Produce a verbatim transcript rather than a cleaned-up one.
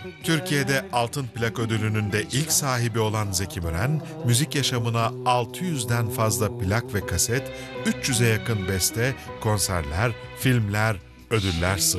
Türkiye'de Altın Plak Ödülü'nün de ilk sahibi olan Zeki Müren, müzik yaşamına altı yüzden fazla plak ve kaset, üç yüze yakın beste, konserler, filmler, ödüller sığdırdı.